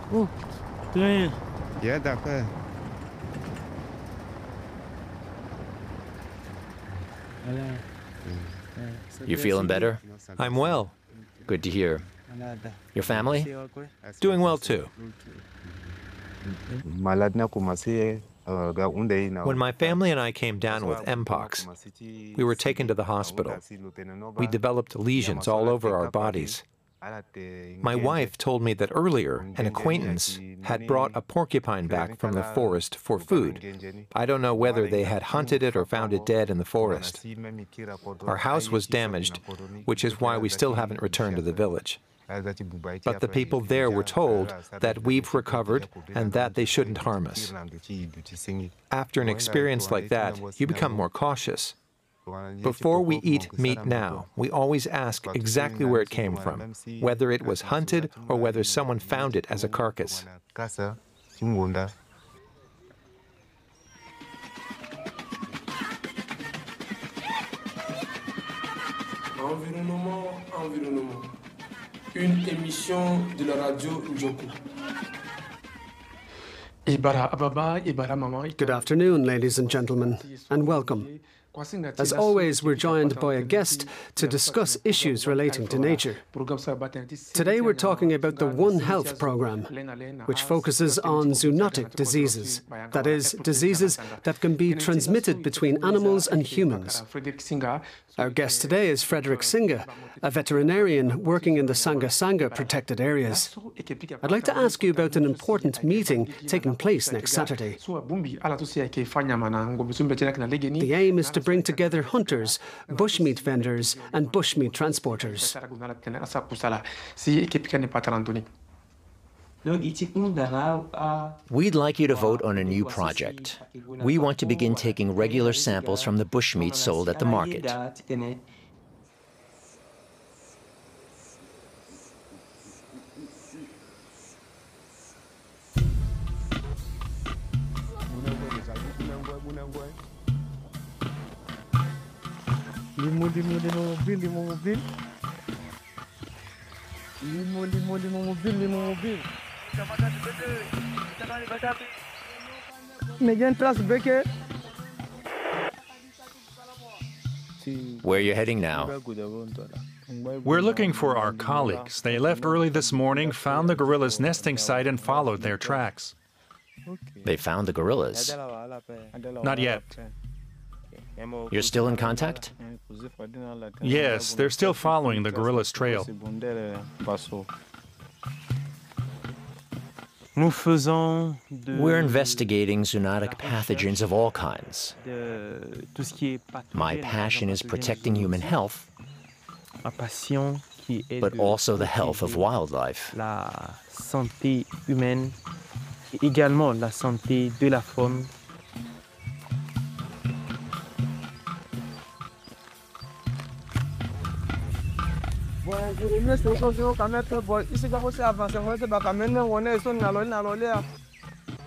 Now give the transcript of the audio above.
Oh, yeah. Yeah, doctor. You feeling better? I'm well. Good to hear. Your family? Doing well too. When my family and I came down with Mpox, we were taken to the hospital. We developed lesions all over our bodies. My wife told me that earlier an acquaintance had brought a porcupine back from the forest for food. I don't know whether they had hunted it or found it dead in the forest. Our house was damaged, which is why we still haven't returned to the village. But the people there were told that we've recovered and that they shouldn't harm us. After an experience like that, you become more cautious. Before we eat meat now, we always ask exactly where it came from, whether it was hunted or whether someone found it as a carcass. Environnement. Une émission de la radio Njoko. Good afternoon, ladies and gentlemen, and welcome. As always, we're joined by a guest to discuss issues relating to nature. Today we're talking about the One Health program, which focuses on zoonotic diseases, that is, diseases that can be transmitted between animals and humans. Our guest today is Frederick Singa, a veterinarian working in the Sanga Sanga protected areas. I'd like to ask you about an important meeting taking place next Saturday. The aim is to bring together hunters, bushmeat vendors, and bushmeat transporters. We'd like you to vote on a new project. We want to begin taking regular samples from the bushmeat sold at the market. Where are you heading now? We're looking for our colleagues. They left early this morning, found the gorillas' nesting site, and followed their tracks. They found the gorillas. Not yet. You're still in contact? Yes, they're still following the gorillas' trail. We're investigating zoonotic pathogens of all kinds. My passion is protecting human health, but also the health of wildlife. La santé humaine et également la santé de la faune. Bon, je remercie